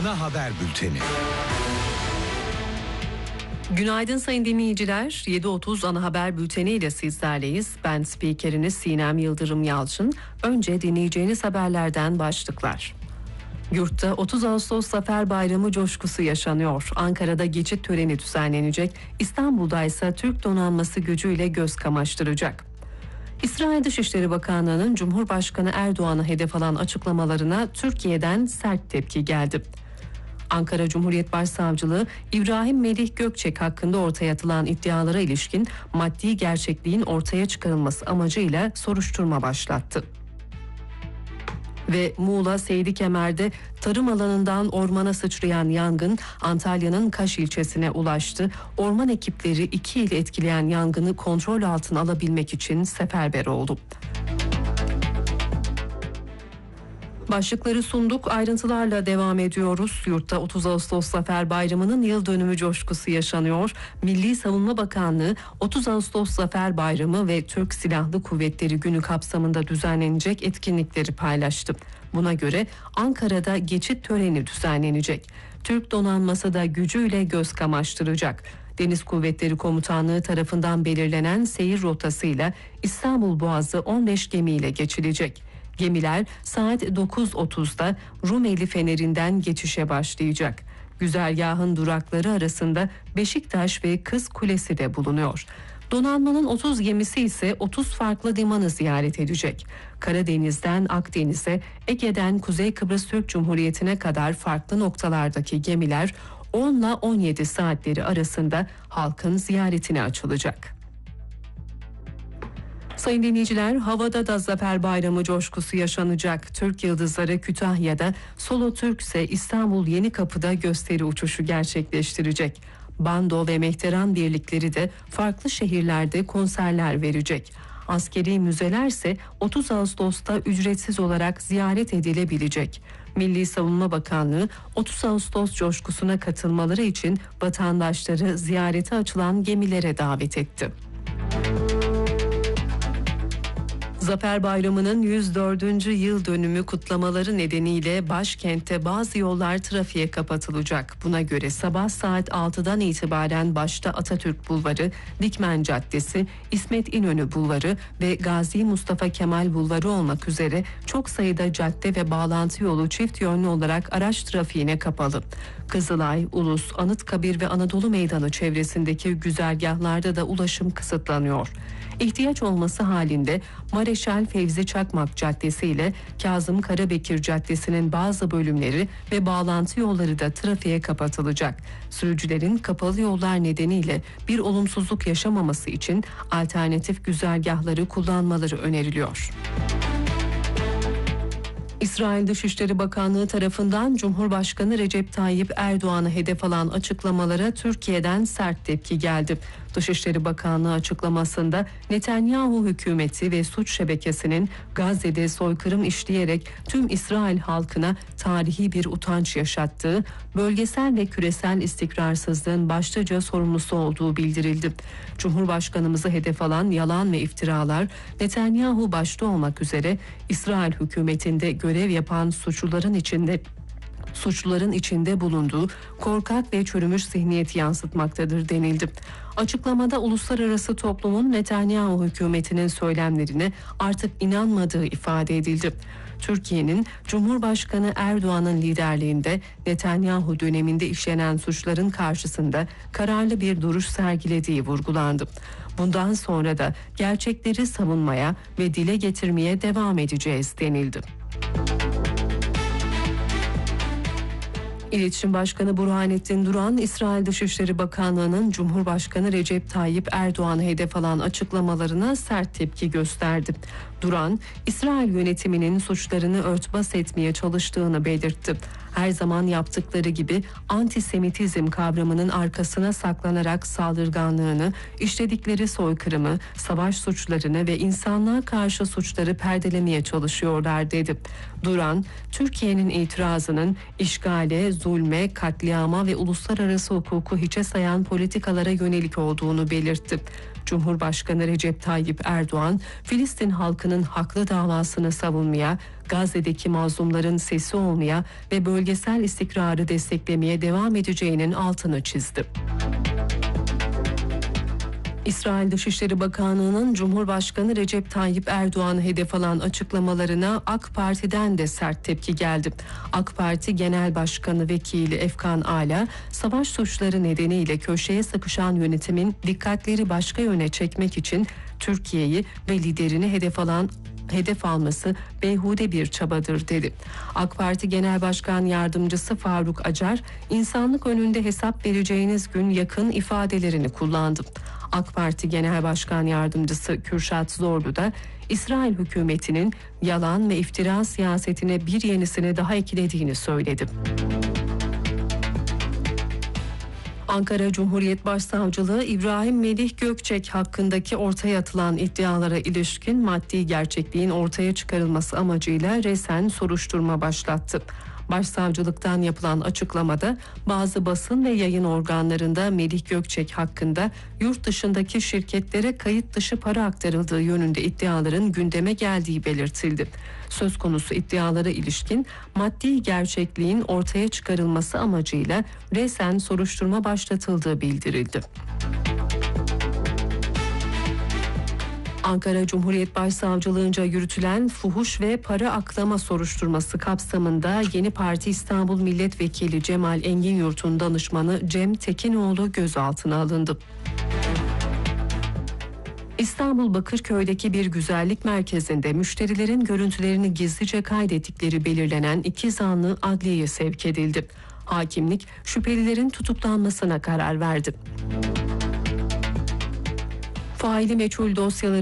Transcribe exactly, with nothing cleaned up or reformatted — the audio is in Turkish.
Ana Haber Bülteni. Günaydın sayın dinleyiciler. yedi otuz Ana Haber Bülteni ile sizlerleyiz. Ben spikeriniz Sinem Yıldırım Yalçın. Önce dinleyeceğiniz haberlerden başlıklar. Yurtta otuz Ağustos Zafer Bayramı coşkusu yaşanıyor. Ankara'da geçit töreni düzenlenecek. İstanbul'da ise Türk donanması gücüyle göz kamaştıracak. İsrail Dışişleri Bakanlığı'nın Cumhurbaşkanı Erdoğan'a hedef alan açıklamalarına Türkiye'den sert tepki geldi. Ankara Cumhuriyet Başsavcılığı İbrahim Melih Gökçek hakkında ortaya atılan iddialara ilişkin maddi gerçekliğin ortaya çıkarılması amacıyla soruşturma başlattı. Ve Muğla Seydi Kemer'de tarım alanından ormana sıçrayan yangın Antalya'nın Kaş ilçesine ulaştı. Orman ekipleri iki il etkileyen yangını kontrol altına alabilmek için seferber oldu. Başlıkları sunduk, ayrıntılarla devam ediyoruz. Yurtta otuz Ağustos Zafer Bayramı'nın yıl dönümü coşkusu yaşanıyor. Milli Savunma Bakanlığı otuz Ağustos Zafer Bayramı ve Türk Silahlı Kuvvetleri Günü kapsamında düzenlenecek etkinlikleri paylaştı. Buna göre Ankara'da geçit töreni düzenlenecek. Türk donanması da gücüyle göz kamaştıracak. Deniz Kuvvetleri Komutanlığı tarafından belirlenen seyir rotasıyla İstanbul Boğazı on beş gemiyle geçilecek. Gemiler saat dokuz otuzda Rumeli Feneri'nden geçişe başlayacak. Güzergahın durakları arasında Beşiktaş ve Kız Kulesi de bulunuyor. Donanmanın otuz gemisi ise otuz farklı limanı ziyaret edecek. Karadeniz'den Akdeniz'e, Ege'den Kuzey Kıbrıs Türk Cumhuriyeti'ne kadar farklı noktalardaki gemiler on ile on yedi saatleri arasında halkın ziyaretine açılacak. Sayın dinleyiciler, havada da Zafer Bayramı coşkusu yaşanacak. Türk Yıldızları Kütahya'da, Solo Türk ise İstanbul Yenikapı'da gösteri uçuşu gerçekleştirecek. Bando ve Mehteran birlikleri de farklı şehirlerde konserler verecek. Askeri müzeler ise otuz Ağustos'ta ücretsiz olarak ziyaret edilebilecek. Milli Savunma Bakanlığı otuz Ağustos coşkusuna katılmaları için vatandaşları ziyarete açılan gemilere davet etti. Zafer Bayramı'nın yüz dördüncü yıl dönümü kutlamaları nedeniyle başkentte bazı yollar trafiğe kapatılacak. Buna göre sabah saat altıdan itibaren başta Atatürk Bulvarı, Dikmen Caddesi, İsmet İnönü Bulvarı ve Gazi Mustafa Kemal Bulvarı olmak üzere çok sayıda cadde ve bağlantı yolu çift yönlü olarak araç trafiğine kapalı. Kızılay, Ulus, Anıtkabir ve Anadolu Meydanı çevresindeki güzergahlarda da ulaşım kısıtlanıyor. İhtiyaç olması halinde Mareşal Fevzi Çakmak Caddesi ile Kazım Karabekir Caddesi'nin bazı bölümleri ve bağlantı yolları da trafiğe kapatılacak. Sürücülerin kapalı yollar nedeniyle bir olumsuzluk yaşamaması için alternatif güzergahları kullanmaları öneriliyor. İsrail Dışişleri Bakanlığı tarafından Cumhurbaşkanı Recep Tayyip Erdoğan'a hedef alan açıklamalara Türkiye'den sert tepki geldi. Dışişleri Bakanlığı açıklamasında Netanyahu hükümeti ve suç şebekesinin Gazze'de soykırım işleyerek tüm İsrail halkına tarihi bir utanç yaşattığı, bölgesel ve küresel istikrarsızlığın başlıca sorumlusu olduğu bildirildi. Cumhurbaşkanımızı hedef alan yalan ve iftiralar Netanyahu başta olmak üzere İsrail hükümetinde görev yapan suçluların içinde suçluların içinde bulunduğu korkak ve çürümüş zihniyeti yansıtmaktadır denildi. Açıklamada uluslararası toplumun Netanyahu hükümetinin söylemlerine artık inanmadığı ifade edildi. Türkiye'nin Cumhurbaşkanı Erdoğan'ın liderliğinde Netanyahu döneminde işlenen suçların karşısında kararlı bir duruş sergilediği vurgulandı. Bundan sonra da gerçekleri savunmaya ve dile getirmeye devam edeceğiz denildi. İletişim Başkanı Burhanettin Duran, İsrail Dışişleri Bakanlığı'nın Cumhurbaşkanı Recep Tayyip Erdoğan'a hedef alan açıklamalarına sert tepki gösterdi. Duran, İsrail yönetiminin suçlarını örtbas etmeye çalıştığını belirtti. Her zaman yaptıkları gibi antisemitizm kavramının arkasına saklanarak saldırganlığını, işledikleri soykırımı, savaş suçlarını ve insanlığa karşı suçları perdelemeye çalışıyorlar dedi. Duran, Türkiye'nin itirazının işgale, zulme, katliama ve uluslararası hukuku hiçe sayan politikalara yönelik olduğunu belirtti. Cumhurbaşkanı Recep Tayyip Erdoğan, Filistin halkının haklı davasını savunmaya, Gazze'deki mazlumların sesi olmaya ve bölgesel istikrarı desteklemeye devam edeceğinin altını çizdi. İsrail Dışişleri Bakanlığı'nın Cumhurbaşkanı Recep Tayyip Erdoğan'ı hedef alan açıklamalarına AK Parti'den de sert tepki geldi. AK Parti Genel Başkanı Vekili Efkan Ala, savaş suçları nedeniyle köşeye sıkışan yönetimin dikkatleri başka yöne çekmek için Türkiye'yi ve liderini hedef alan hedef alması beyhude bir çabadır dedi. AK Parti Genel Başkan Yardımcısı Faruk Acar, insanlık önünde hesap vereceğiniz gün yakın ifadelerini kullandı. AK Parti Genel Başkan Yardımcısı Kürşat Zorlu da İsrail hükümetinin yalan ve iftira siyasetine bir yenisini daha eklediğini söyledi. Ankara Cumhuriyet Başsavcılığı İbrahim Melih Gökçek hakkındaki ortaya atılan iddialara ilişkin maddi gerçekliğin ortaya çıkarılması amacıyla resen soruşturma başlattı. Başsavcılıktan yapılan açıklamada bazı basın ve yayın organlarında Melih Gökçek hakkında yurt dışındaki şirketlere kayıt dışı para aktarıldığı yönünde iddiaların gündeme geldiği belirtildi. Söz konusu iddialara ilişkin maddi gerçekliğin ortaya çıkarılması amacıyla resen soruşturma başlatıldığı bildirildi. Ankara Cumhuriyet Başsavcılığınca yürütülen fuhuş ve para aklama soruşturması kapsamında Yeni Parti İstanbul Milletvekili Cemal Enginyurt'un danışmanı Cem Tekinoğlu gözaltına alındı. İstanbul Bakırköy'deki bir güzellik merkezinde müşterilerin görüntülerini gizlice kaydettikleri belirlenen iki zanlı adliyeye sevk edildi. Hakimlik şüphelilerin tutuklanmasına karar verdi. Faili meçhul dosyaları